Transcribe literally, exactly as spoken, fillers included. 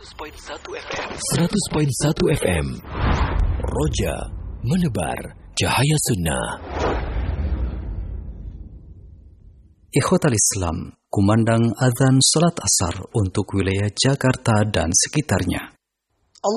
seratus koma satu F M. Roja menebar cahaya sunnah. Ikhwatal Islam, kumandang azan salat asar untuk wilayah Jakarta dan sekitarnya.